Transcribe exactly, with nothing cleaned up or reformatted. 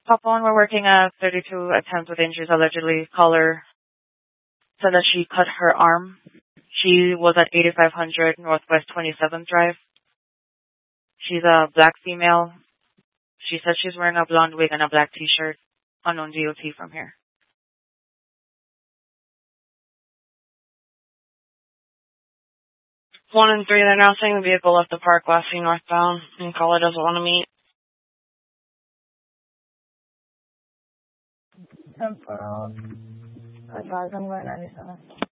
Top one, we're working a thirty-two attempt with injuries allegedly. Caller said that she cut her arm. She was at eighty-five hundred Northwest twenty-seventh Drive. She's a black female. She said she's wearing a blonde wig and a black t-shirt. Unknown D O T from here. One and three, they're now saying the vehicle left the park last seen northbound, and caller doesn't want to meet. Temporal. Advise on ninety-seven.